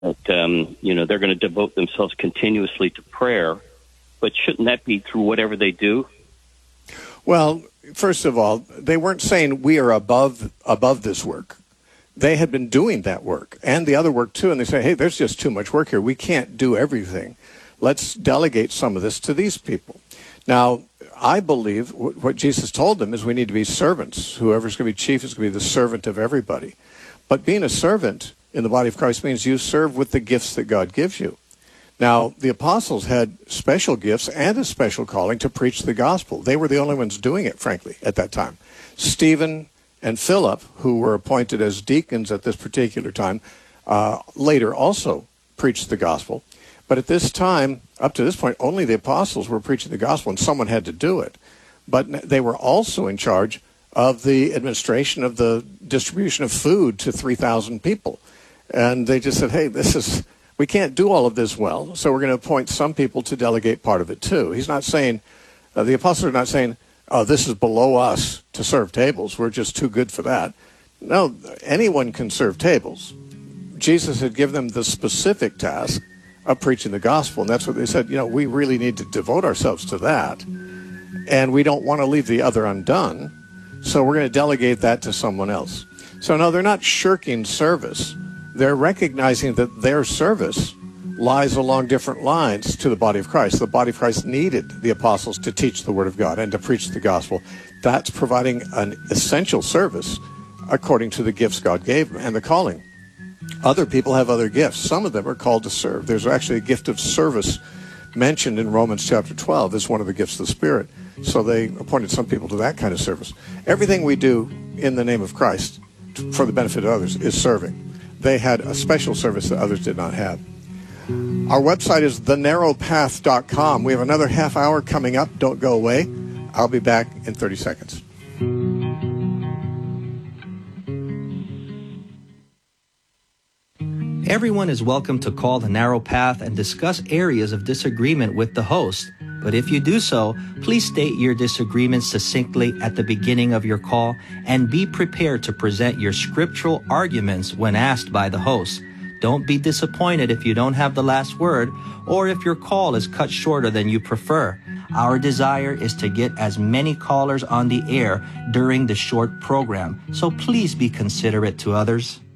that, they're going to devote themselves continuously to prayer. But shouldn't that be through whatever they do? Well, first of all, they weren't saying we are above this work. They had been doing that work and the other work too, and they say, hey, there's just too much work here. We can't do everything. Let's delegate some of this to these people. Now, I believe what Jesus told them is we need to be servants. Whoever's going to be chief is going to be the servant of everybody. But being a servant in the body of Christ means you serve with the gifts that God gives you. Now, the apostles had special gifts and a special calling to preach the gospel. They were the only ones doing it, frankly, at that time. Stephen and Philip, who were appointed as deacons at this particular time, later also preached the gospel. But at this time, up to this point, only the apostles were preaching the gospel, and someone had to do it. But they were also in charge of the administration of the distribution of food to 3,000 people. And they just said, hey, we can't do all of this well, so we're going to appoint some people to delegate part of it too. He's not saying, the apostles are not saying, oh, this is below us to serve tables. We're just too good for that. No, anyone can serve tables. Jesus had given them the specific task of preaching the gospel, and that's what they said, we really need to devote ourselves to that, and we don't want to leave the other undone, so we're going to delegate that to someone else. So no, they're not shirking service. They're recognizing that their service lies along different lines to the body of Christ. The body of Christ needed the apostles to teach the word of God and to preach the gospel. That's providing an essential service according to the gifts God gave them and the calling. Other people have other gifts. Some of them are called to serve. There's actually a gift of service mentioned in Romans chapter 12 as one of the gifts of the Spirit. So they appointed some people to that kind of service. Everything we do in the name of Christ for the benefit of others is serving. They had a special service that others did not have. Our website is thenarrowpath.com. We have another half hour coming up. Don't go away. I'll be back in 30 seconds. Everyone is welcome to call The Narrow Path and discuss areas of disagreement with the host. But if you do so, please state your disagreement succinctly at the beginning of your call and be prepared to present your scriptural arguments when asked by the host. Don't be disappointed if you don't have the last word or if your call is cut shorter than you prefer. Our desire is to get as many callers on the air during the short program, so please be considerate to others.